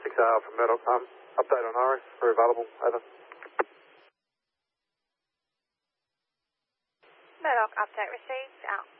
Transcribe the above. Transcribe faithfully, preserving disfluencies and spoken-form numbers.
six A from Murdoch. Um, update on Iris, we're available, over. Murdoch, update received, out.